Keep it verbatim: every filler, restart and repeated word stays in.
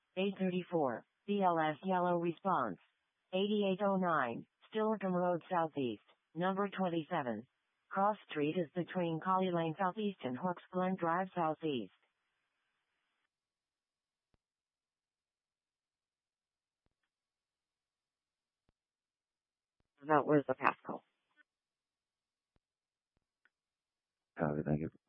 eight thirty-four, B L S yellow response. eighty-eight oh nine, Stillorcombe Road Southeast, number twenty-seven. Cross Street is between Collie Lane Southeast and Hawks Glen Drive Southeast. That was the passcode. Copy, thank you.